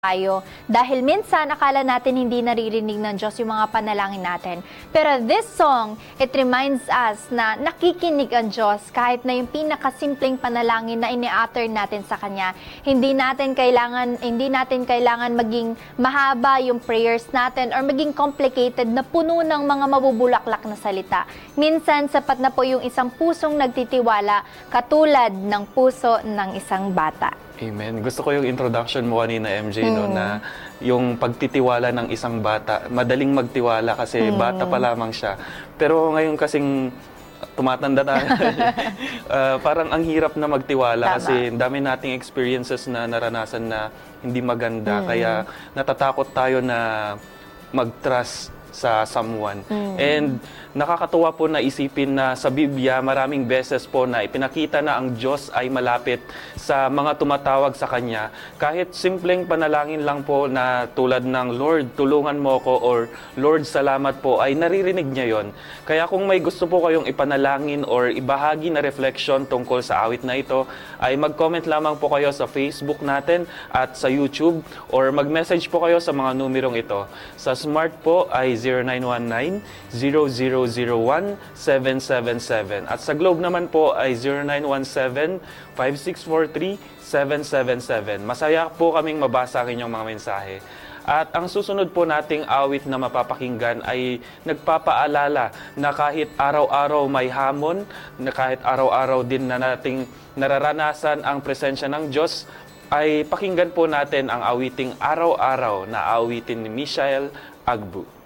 tayo. Dahil minsan, akala natin hindi naririnig ng Diyos yung mga panalangin natin. Pero this song, it reminds us na nakikinig ang Diyos kahit na yung pinakasimpleng panalangin na ini-utter natin sa Kanya. Hindi natin kailangan maging mahaba yung prayers natin or maging complicated na puno ng mga mabubulaklak na salita. Minsan, sapat na po yung isang pusong nagtitiwala katulad ng puso ng isang bata. Amen. Gusto ko yung introduction mo kanina, MJ, no, na yung pagtitiwala ng isang bata. Madaling magtiwala kasi bata pa lamang siya. Pero ngayon kasing tumatanda tayo, parang ang hirap na magtiwala. Tama. Kasi dami nating experiences na naranasan na hindi maganda. Kaya natatakot tayo na mag-trust sa someone. And nakakatuwa po na isipin na sa Biblia, maraming beses po na ipinakita na ang Diyos ay malapit sa mga tumatawag sa Kanya. Kahit simpleng panalangin lang po na tulad ng Lord, tulungan mo ko or Lord, salamat po, ay naririnig niya yon. Kaya kung may gusto po kayong ipanalangin or ibahagi na reflection tungkol sa awit na ito, ay mag-comment lamang po kayo sa Facebook natin at sa YouTube or mag-message po kayo sa mga numerong ito. Sa Smart po ay 0919-0001-777. At sa Globe naman po ay 0917-5643-777. Masaya po kaming mabasa ang inyong mga mensahe. At ang susunod po nating awit na mapapakinggan ay nagpapaalala na kahit araw-araw may hamon, na kahit araw-araw din na nating nararanasan ang presensya ng Diyos, ay pakinggan po natin ang awiting araw-araw na awitin ni Michael Agbu.